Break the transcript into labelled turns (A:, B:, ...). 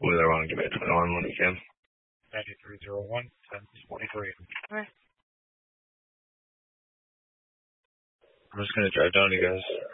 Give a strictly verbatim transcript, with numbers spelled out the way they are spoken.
A: Wheeler one, give me a twenty-one when you can.
B: ninety-three zero one, ten twenty-three.
C: Okay.
A: I'm just gonna drive down, you guys.